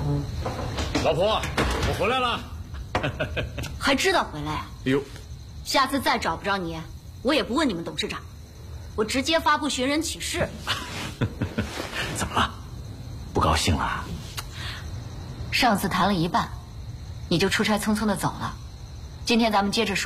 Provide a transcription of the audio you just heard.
老婆，我回来了。 还知道回来啊？ 哎呦， 下次再找不着你，我也不问你们董事长，我直接发布寻人启事。 怎么了？不高兴了？ 上次谈了一半，你就出差匆匆的走了。今天咱们接着说。